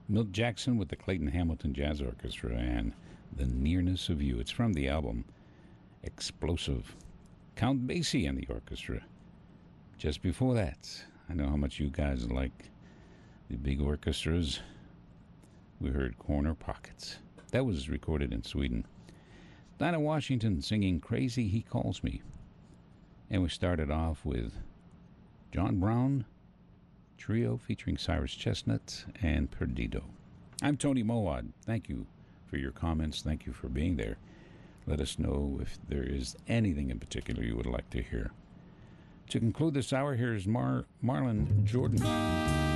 Milt Jackson with the Clayton Hamilton Jazz Orchestra and The Nearness of You. It's from the album Explosive. Count Basie and the orchestra. Just before that, I know how much you guys like the big orchestras. We heard Corner Pockets. That was recorded in Sweden. Dinah Washington singing Crazy He Calls Me. And we started off with John Brown Trio featuring Cyrus Chestnut and Perdido. I'm Tony Mowad. Thank you for your comments. Thank you for being there. Let us know if there is anything in particular you would like to hear. To conclude this hour, here's Marlon Jordan.